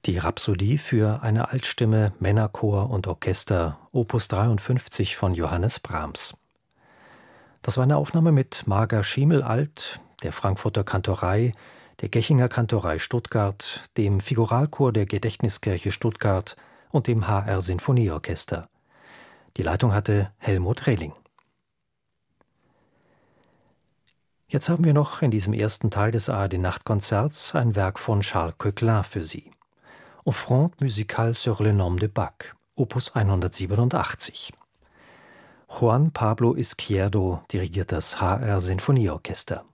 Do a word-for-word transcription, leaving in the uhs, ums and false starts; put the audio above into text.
Die Rhapsodie für eine Altstimme, Männerchor und Orchester, Opus dreiundfünfzig von Johannes Brahms. Das war eine Aufnahme mit Marga Schiemel-Alt, der Frankfurter Kantorei, der Gechinger Kantorei Stuttgart, dem Figuralchor der Gedächtniskirche Stuttgart und dem H R Sinfonieorchester. Die Leitung hatte Helmut Rehling. Jetzt haben wir noch in diesem ersten Teil des A R D-Nachtkonzerts ein Werk von Charles Coquelin für Sie. Offrande musicale sur le nom de Bach, Opus hundertsiebenundachtzig. Juan Pablo Izquierdo dirigiert das H R Sinfonieorchester.